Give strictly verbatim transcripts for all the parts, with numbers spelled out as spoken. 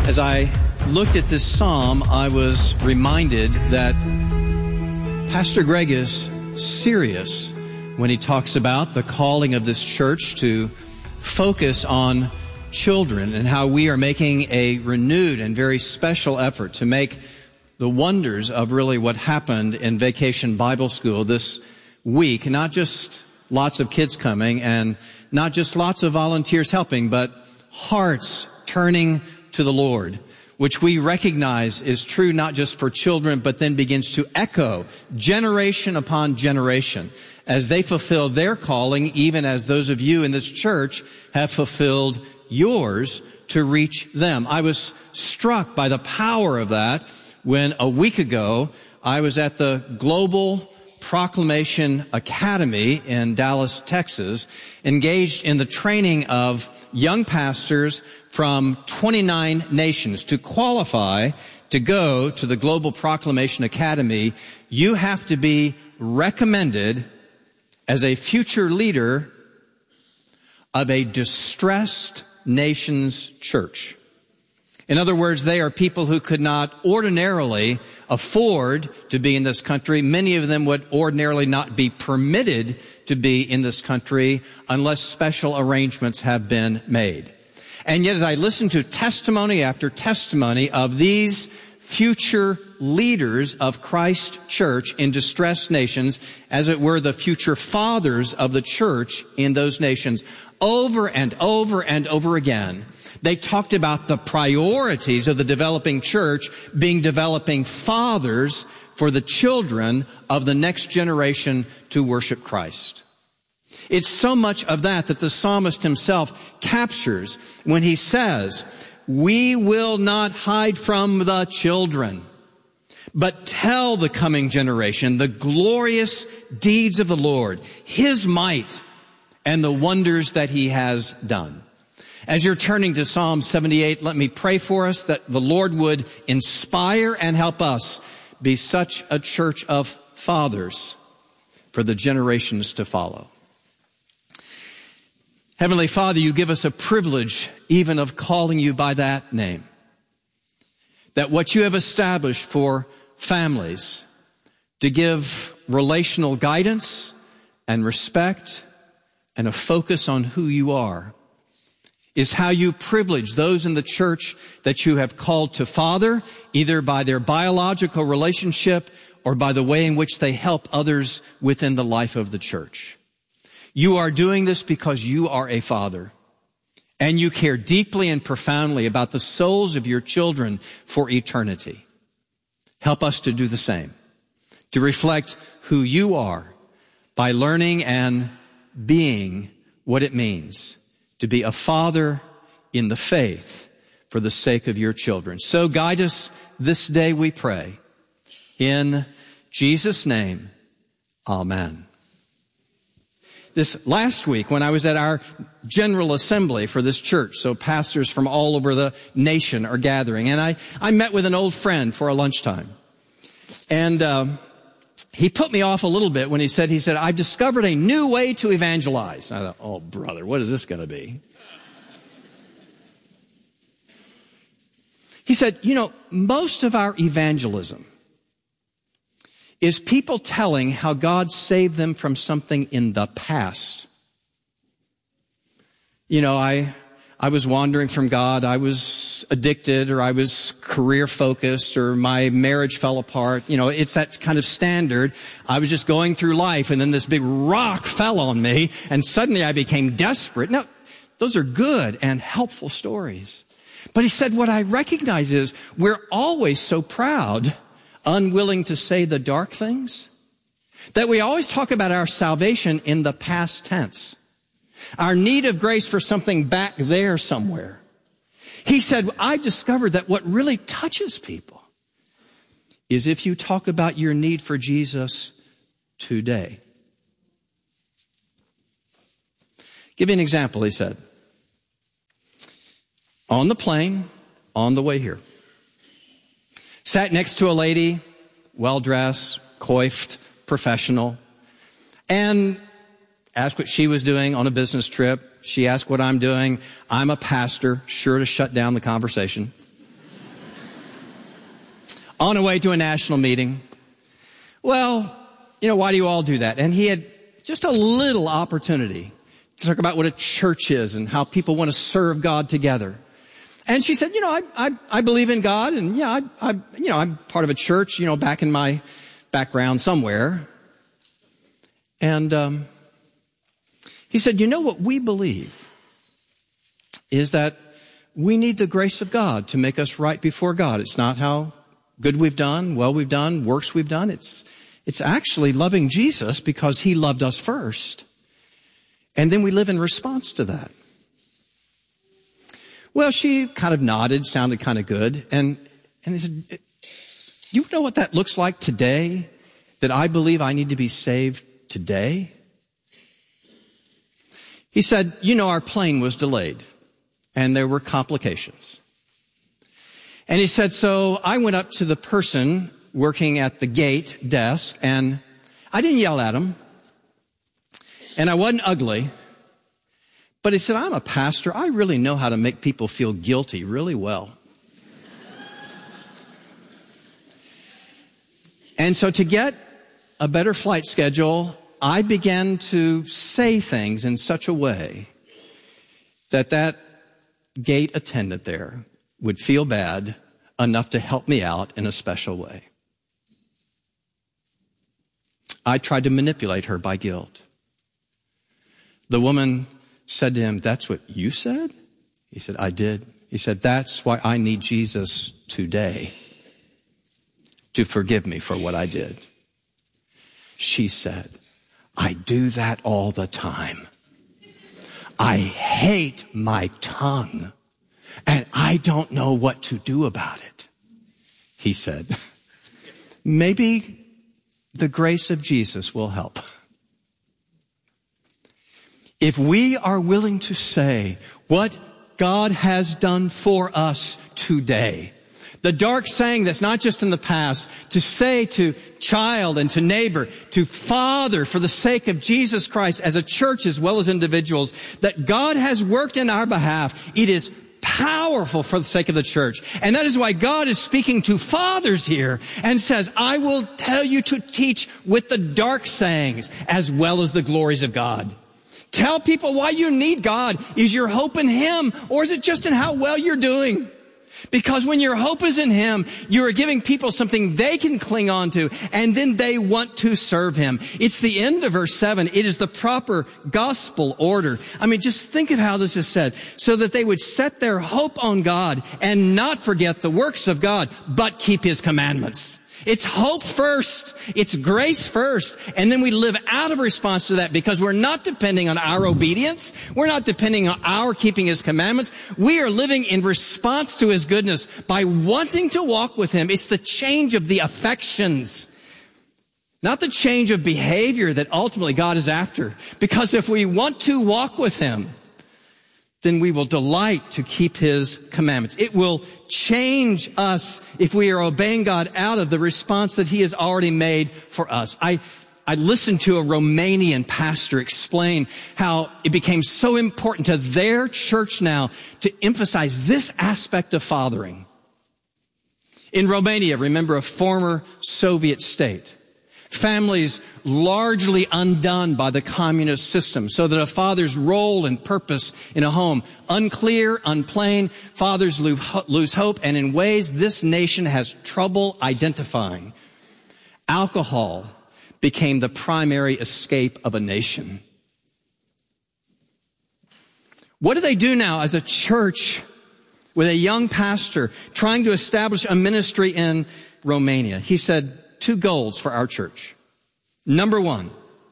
As I looked at this psalm, I was reminded that Pastor Greg is serious when he talks about the calling of this church to focus on children and how we are making a renewed and very special effort to make the wonders of really what happened in Vacation Bible School this week, not just lots of kids coming and not just lots of volunteers helping, but hearts turning to the Lord, which we recognize is true not just for children, but then begins to echo generation upon generation as they fulfill their calling, even as those of you in this church have fulfilled yours to reach them. I was struck by the power of that when a week ago I was at the Global Proclamation Academy in Dallas, Texas, engaged in the training of young pastors from twenty-nine nations. To qualify to go to the Global Proclamation Academy, you have to be recommended as a future leader of a distressed nation's church. In other words, they are people who could not ordinarily afford to be in this country. Many of them would ordinarily not be permitted to be in this country unless special arrangements have been made. And yet, as I listen to testimony after testimony of these future leaders of Christ Church in distressed nations, as it were the future fathers of the church in those nations, over and over and over again, they talked about the priorities of the developing church being developing fathers for the children of the next generation to worship Christ. It's so much of that that the psalmist himself captures when he says, "We will not hide from the children, but tell the coming generation the glorious deeds of the Lord, His might, and the wonders that He has done." As you're turning to Psalm seventy-eight, let me pray for us that the Lord would inspire and help us be such a church of fathers for the generations to follow. Heavenly Father, you give us a privilege even of calling you by that name. That what you have established for families to give relational guidance and respect and a focus on who you are is how you privilege those in the church that you have called to father, either by their biological relationship or by the way in which they help others within the life of the church. You are doing this because you are a father, and you care deeply and profoundly about the souls of your children for eternity. Help us to do the same, to reflect who you are by learning and being what it means to be a father in the faith for the sake of your children. So guide us this day, we pray. In Jesus' name, amen. This last week when I was at our General Assembly for this church, so pastors from all over the nation are gathering, and I, I met with an old friend for a lunchtime. And um, he put me off a little bit when he said, he said, "I've discovered a new way to evangelize." And I thought, oh, brother, what is this going to be? He said, you know, most of our evangelism is people telling how God saved them from something in the past. You know, I, I was wandering from God. I was addicted, or I was career focused, or my marriage fell apart. You know, it's that kind of standard. I was just going through life, and then this big rock fell on me, and suddenly I became desperate. No, those are good and helpful stories. But he said, what I recognize is we're always so proud, unwilling to say the dark things, that we always talk about our salvation in the past tense. Our need of grace for something back there somewhere. He said, I've discovered that what really touches people is if you talk about your need for Jesus today. Give you an example, he said. On the plane, on the way here. Sat next to a lady, well-dressed, coiffed, professional, and asked what she was doing on a business trip. She asked what I'm doing. I'm a pastor, sure to shut down the conversation. on a way to a national meeting. Well, you know, why do you all do that? And he had just a little opportunity to talk about what a church is and how people want to serve God together. And she said, you know, I, I, I believe in God, and yeah, I, I, you know, I'm part of a church, you know, back in my background somewhere. And, um, he said, you know what we believe is that we need the grace of God to make us right before God. It's not how good we've done, well we've done, works we've done. It's, it's actually loving Jesus because he loved us first. And then we live in response to that. Well, she kind of nodded, sounded kind of good. And, and he said, you know what that looks like today? That I believe I need to be saved today? He said, you know, our plane was delayed and there were complications. And he said, so I went up to the person working at the gate desk and I didn't yell at him and I wasn't ugly, but he said, I'm a pastor. I really know how to make people feel guilty really well. And so to get a better flight schedule, I began to say things in such a way that that gate attendant there would feel bad enough to help me out in a special way. I tried to manipulate her by guilt. The woman said to him, that's what you said? He said, I did. He said, that's why I need Jesus today to forgive me for what I did. She said, I do that all the time. I hate my tongue and I don't know what to do about it. He said, maybe the grace of Jesus will help. If we are willing to say what God has done for us today, the dark saying that's not just in the past, to say to child and to neighbor, to father for the sake of Jesus Christ as a church as well as individuals, that God has worked in our behalf. It is powerful for the sake of the church. And that is why God is speaking to fathers here and says, I will tell you to teach with the dark sayings as well as the glories of God. Tell people why you need God. Is your hope in him or is it just in how well you're doing? Because when your hope is in him, you are giving people something they can cling on to, and then they want to serve him. It's the end of verse seven. It is the proper gospel order. I mean, just think of how this is said. So that they would set their hope on God and not forget the works of God, but keep his commandments. It's hope first. It's grace first. And then we live out of response to that because we're not depending on our obedience. We're not depending on our keeping his commandments. We are living in response to his goodness by wanting to walk with him. It's the change of the affections, not the change of behavior that ultimately God is after. Because if we want to walk with him, then we will delight to keep his commandments. It will change us if we are obeying God out of the response that he has already made for us. I, I listened to a Romanian pastor explain how it became so important to their church now to emphasize this aspect of fathering. In Romania, remember, a former Soviet state, families largely undone by the communist system, so that a father's role and purpose in a home, unclear, unplain, fathers lose hope, and in ways this nation has trouble identifying. Alcohol became the primary escape of a nation. What do they do now as a church with a young pastor trying to establish a ministry in Romania? He said, two goals for our church. Number one,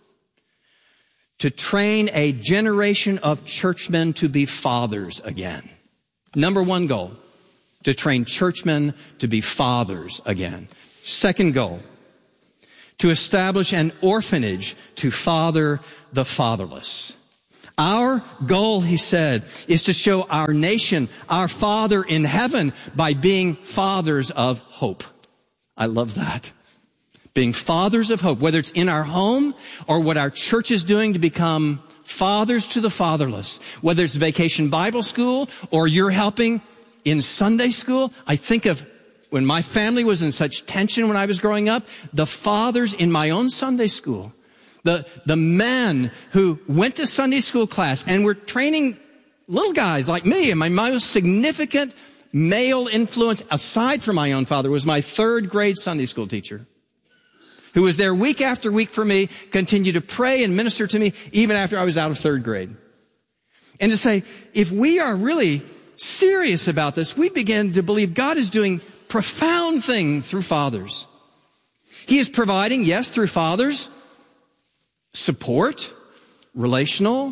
to train a generation of churchmen to be fathers again. Number one goal, to train churchmen to be fathers again. Second goal, to establish an orphanage to father the fatherless. Our goal, he said, is to show our nation, our Father in heaven, by being fathers of hope. I love that. Being fathers of hope, whether it's in our home or what our church is doing to become fathers to the fatherless, whether it's Vacation Bible School or you're helping in Sunday school. I think of when my family was in such tension when I was growing up, the fathers in my own Sunday school, the, the men who went to Sunday school class and were training little guys like me, and my most significant male influence, aside from my own father, was my third grade Sunday school teacher, who was there week after week for me, continued to pray and minister to me even after I was out of third grade. And to say, if we are really serious about this, we begin to believe God is doing profound things through fathers. He is providing, yes, through fathers, support, relational,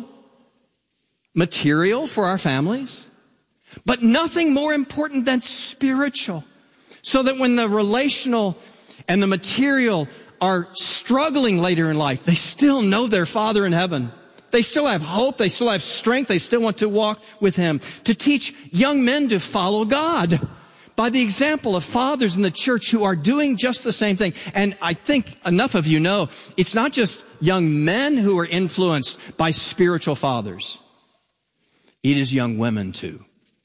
material for our families, but nothing more important than spiritual. So that when the relational and the material are struggling later in life, they still know their Father in heaven. They still have hope. They still have strength. They still want to walk with Him. To teach young men to follow God by the example of fathers in the church who are doing just the same thing. And I think enough of you know, it's not just young men who are influenced by spiritual fathers. It is young women too.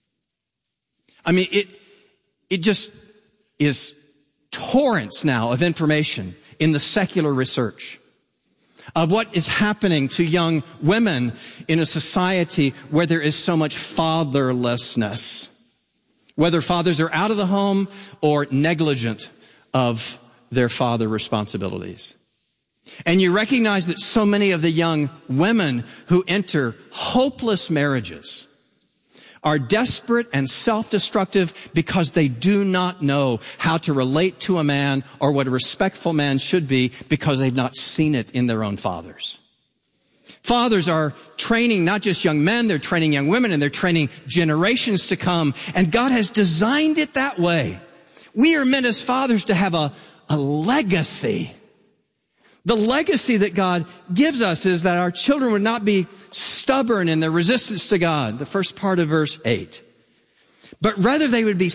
I mean, it, it just is torrents now of information in the secular research of what is happening to young women in a society where there is so much fatherlessness. Whether fathers are out of the home or negligent of their father responsibilities. And you recognize that so many of the young women who enter hopeless marriages are desperate and self-destructive because they do not know how to relate to a man or what a respectful man should be because they've not seen it in their own fathers. Fathers are training not just young men, they're training young women, and they're training generations to come. And God has designed it that way. We are meant as fathers to have a, a legacy. The legacy that God gives us is that our children would not be stubborn in their resistance to God, the first part of verse eight. But rather they would be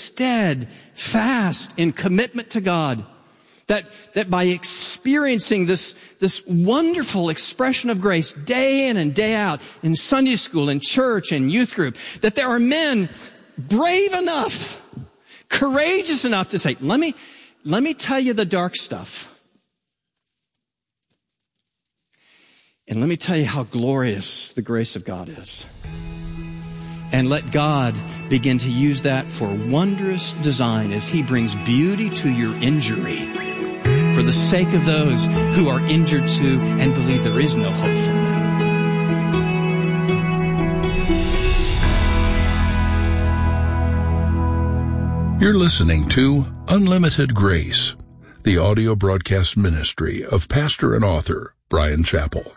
steadfast in commitment to God. That, that by experiencing this, this wonderful expression of grace day in and day out in Sunday school, in church, and youth group, that there are men brave enough, courageous enough to say, let me, let me tell you the dark stuff. And let me tell you how glorious the grace of God is. And let God begin to use that for wondrous design as He brings beauty to your injury for the sake of those who are injured too and believe there is no hope for them. You're listening to Unlimited Grace, the audio broadcast ministry of pastor and author Bryan Chapell.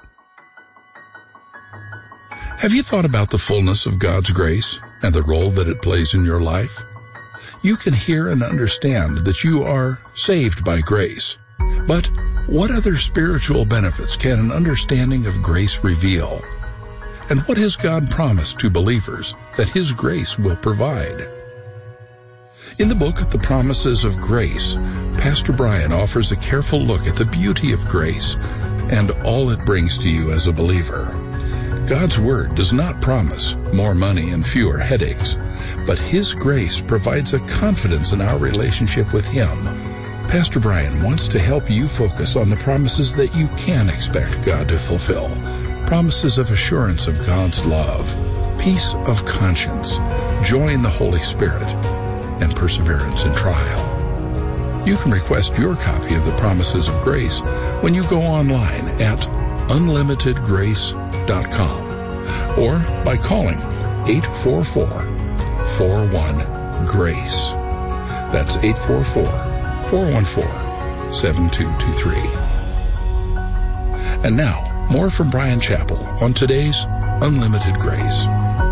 Have you thought about the fullness of God's grace and the role that it plays in your life? You can hear and understand that you are saved by grace. But what other spiritual benefits can an understanding of grace reveal? And what has God promised to believers that His grace will provide? In the book, The Promises of Grace, Pastor Bryan offers a careful look at the beauty of grace and all it brings to you as a believer. God's Word does not promise more money and fewer headaches, but His grace provides a confidence in our relationship with Him. Pastor Bryan wants to help you focus on the promises that you can expect God to fulfill. Promises of assurance of God's love, peace of conscience, joy in the Holy Spirit, and perseverance in trial. You can request your copy of the Promises of Grace when you go online at unlimited grace dot com or by calling eight four four, four one, GRACE. That's eight four four, four one four, seven two two three. And now, more from Bryan Chapell on today's Unlimited Grace.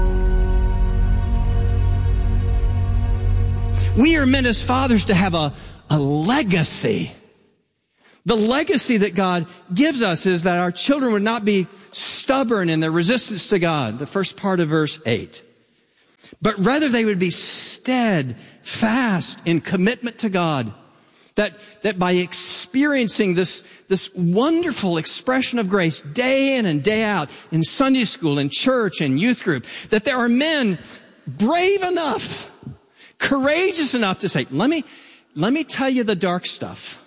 We are meant as fathers to have a, a legacy. The legacy that God gives us is that our children would not be stubborn in their resistance to God, the first part of verse eight. But rather they would be steadfast in commitment to God. That, that by experiencing this, this wonderful expression of grace day in and day out in Sunday school, in church, and youth group, that there are men brave enough, Courageous enough to say, let me, let me tell you the dark stuff.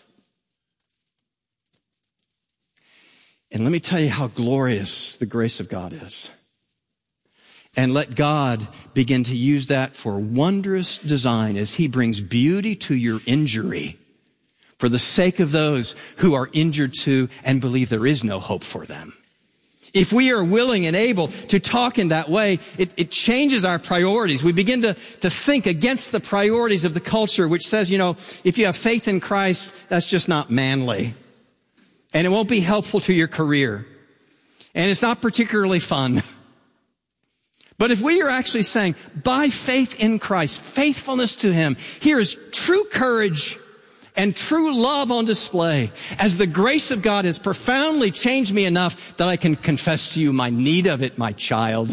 And let me tell you how glorious the grace of God is. And let God begin to use that for wondrous design as he brings beauty to your injury for the sake of those who are injured too and believe there is no hope for them. If we are willing and able to talk in that way, it, it changes our priorities. We begin to, to think against the priorities of the culture, which says, you know, if you have faith in Christ, that's just not manly. And it won't be helpful to your career. And it's not particularly fun. But if we are actually saying, by faith in Christ, faithfulness to him, here is true courage and true love on display as the grace of God has profoundly changed me enough that I can confess to you my need of it, my child.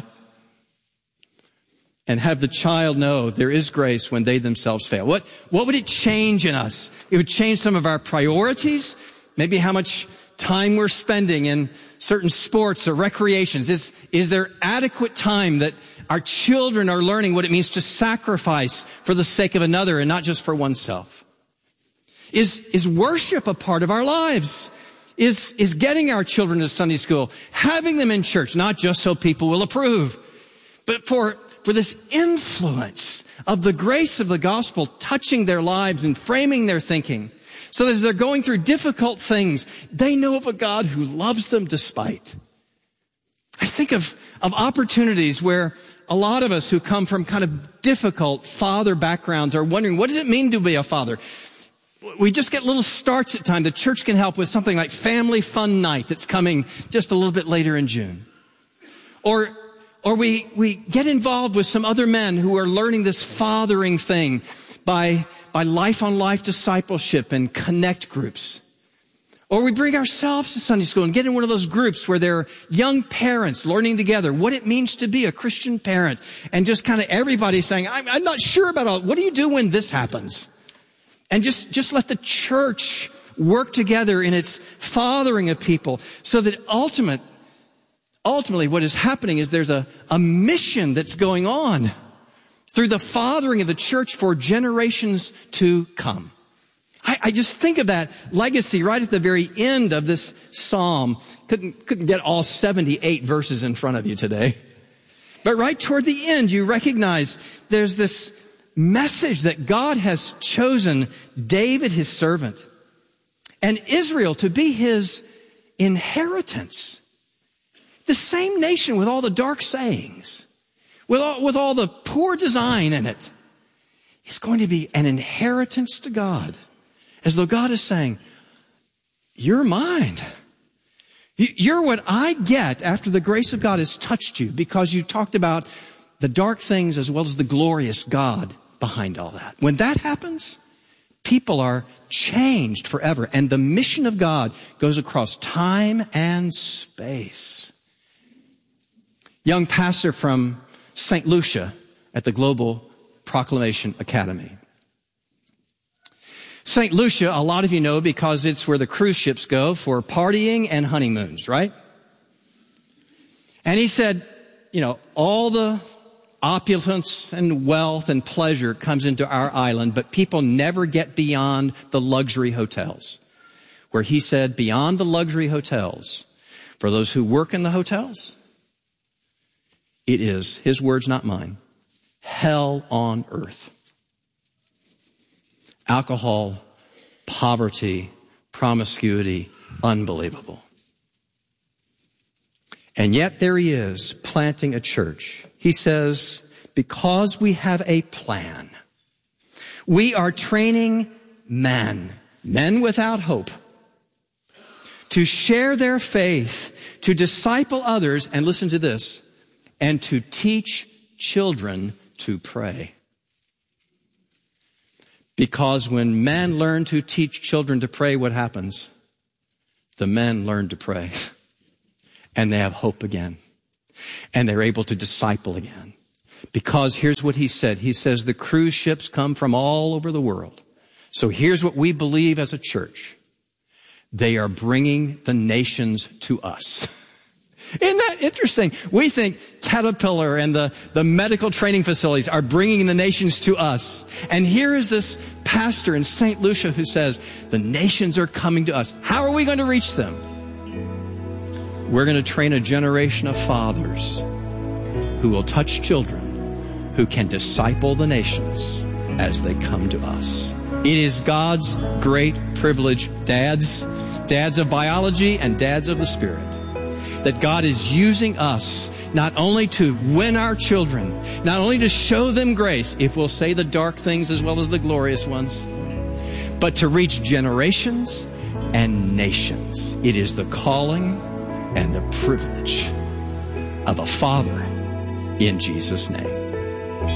And have the child know there is grace when they themselves fail. What, what would it change in us? It would change some of our priorities, maybe how much time we're spending in certain sports or recreations. Is, is there adequate time that our children are learning what it means to sacrifice for the sake of another and not just for oneself? Is, is worship a part of our lives? Is, is getting our children to Sunday school, having them in church, not just so people will approve, but for, for this influence of the grace of the gospel touching their lives and framing their thinking. So that as they're going through difficult things, they know of a God who loves them despite. I think of, of opportunities where a lot of us who come from kind of difficult father backgrounds are wondering, what does it mean to be a father? We just get little starts at time. The church can help with something like Family Fun Night that's coming just a little bit later in June. Or, or we, we get involved with some other men who are learning this fathering thing by, by life on life discipleship and connect groups. Or we bring ourselves to Sunday school and get in one of those groups where there are young parents learning together what it means to be a Christian parent. And just kind of everybody saying, I'm, I'm not sure about all, what do you do when this happens? And just, just let the church work together in its fathering of people so that ultimate, ultimately what is happening is there's a, a mission that's going on through the fathering of the church for generations to come. I, I just think of that legacy right at the very end of this psalm. Couldn't, couldn't get all seventy-eight verses in front of you today. But right toward the end, you recognize there's this message that God has chosen David, his servant, and Israel to be his inheritance. The same nation with all the dark sayings, with all, with all the poor design in it, is going to be an inheritance to God. As though God is saying, you're mine. You're what I get after the grace of God has touched you because you talked about the dark things as well as the glorious God behind all that. When that happens, people are changed forever. And the mission of God goes across time and space. Young pastor from Saint Lucia at the Global Proclamation Academy. Saint Lucia, a lot of you know because it's where the cruise ships go for partying and honeymoons, right? And he said, you know, all the opulence and wealth and pleasure comes into our island, but people never get beyond the luxury hotels. Where he said, beyond the luxury hotels, for those who work in the hotels, it is, his words, not mine, hell on earth. Alcohol, poverty, promiscuity, unbelievable. And yet there he is, planting a church. He says, because we have a plan, we are training men, men without hope, to share their faith, to disciple others, and listen to this, and to teach children to pray. Because when men learn to teach children to pray, what happens? The men learn to pray. And they have hope again. And they're able to disciple again. Because here's what he said. He says the cruise ships come from all over the world. So here's what we believe as a church. They are bringing the nations to us. Isn't that interesting? We think Caterpillar and the, the medical training facilities are bringing the nations to us. And here is this pastor in Saint Lucia who says, the nations are coming to us. How are we going to reach them? We're going to train a generation of fathers who will touch children, who can disciple the nations as they come to us. It is God's great privilege, dads, dads of biology and dads of the Spirit, that God is using us not only to win our children, not only to show them grace, if we'll say the dark things as well as the glorious ones, but to reach generations and nations. It is the calling and the privilege of a father in Jesus' name.